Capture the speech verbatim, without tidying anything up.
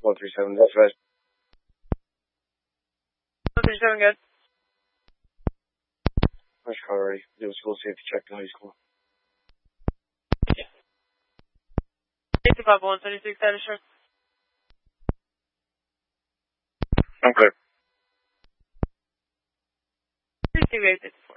one three seven, that's right. one three seven, good. Nice car already. Do a school safety check to high school. Yeah. eighty-five one thirty-six, that is sure. I'm clear. three two eight six four.